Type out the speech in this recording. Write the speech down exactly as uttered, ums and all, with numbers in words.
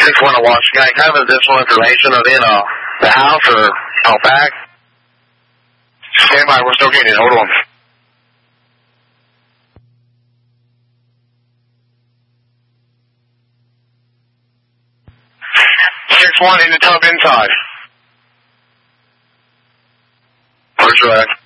Just want to watch guy kind of additional information of in uh, the house or out back. Stand by, we're still getting it. Hold on. six one in the tub inside. Where's your at?